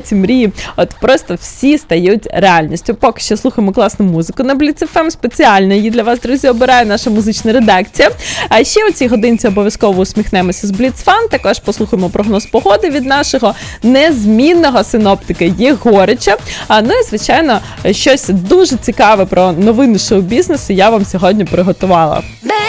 ці мрії, от просто всі стають реальністю. Поки що слухаємо класну музику на Blitz FM, спеціально її для вас, друзі, обирає наша музична редакція. А ще у цій годинці обов'язково усміхнемося з Blitz Fan, також послухаємо прогноз погоди від нашого незмінного синоптика Єгорича. Ну і, звичайно, щось дуже цікаве про новини шоу-бізнесу я вам сьогодні приготувала.